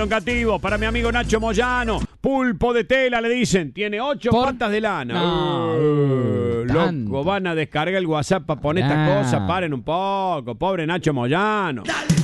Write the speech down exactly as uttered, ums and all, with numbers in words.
Cativo, para mi amigo Nacho Moyano, pulpo de tela le dicen, tiene ocho ¿Por? patas de lana. No, Eh, tanto. loco, van a descargar el WhatsApp para poner Ah. estas cosas, paren un poco, pobre Nacho Moyano.